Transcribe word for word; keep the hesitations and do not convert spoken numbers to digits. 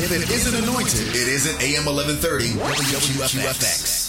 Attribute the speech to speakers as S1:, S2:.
S1: If it isn't anointed, it isn't A M eleven thirty W Q F X.